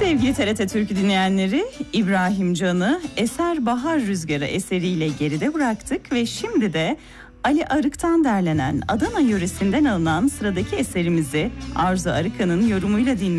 Sevgili TRT Türkü dinleyenleri, İbrahim Can'ı Eser Bahar Rüzgarı eseriyle geride bıraktık ve şimdi de Ali Arık'tan derlenen Adana yöresinden alınan sıradaki eserimizi Arzu Arıkan'ın yorumuyla dinliyoruz.